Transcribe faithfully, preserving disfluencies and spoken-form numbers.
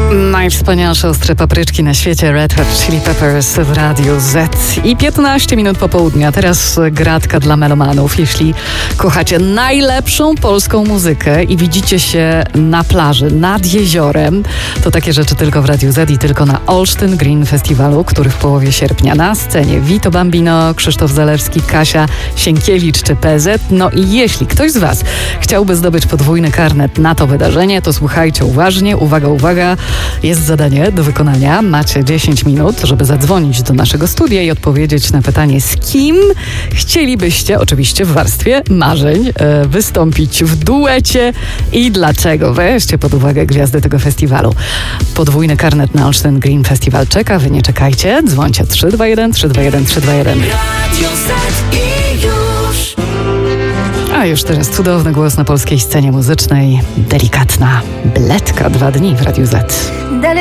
Najwspanialsze ostre papryczki na świecie, Red Hot Chili Peppers w Radiu Z. I piętnaście minut po południu, a teraz gratka dla melomanów. Jeśli kochacie najlepszą polską muzykę i widzicie się na plaży, nad jeziorem, to takie rzeczy tylko w Radiu Z i tylko na Olsztyn Green Festiwalu, który w połowie sierpnia na scenie Vito Bambino, Krzysztof Zalewski, Kasia Sienkiewicz czy P Z. No i jeśli ktoś z Was chciałby zdobyć podwójny karnet na to wydarzenie, to słuchajcie uważnie, uwaga, uwaga. Jest zadanie do wykonania. Macie dziesięć minut, żeby zadzwonić do naszego studia i odpowiedzieć na pytanie, z kim chcielibyście, oczywiście w warstwie marzeń, e, wystąpić w duecie i dlaczego. Weźcie pod uwagę gwiazdy tego festiwalu. Podwójny karnet na Olsztyn Green Festival czeka. Wy nie czekajcie. Dzwońcie trzy dwa jeden, trzy dwa jeden, trzy dwa jeden. A już teraz cudowny głos na polskiej scenie muzycznej. Delikatna Bledka. Dwa dni w Radiu Z.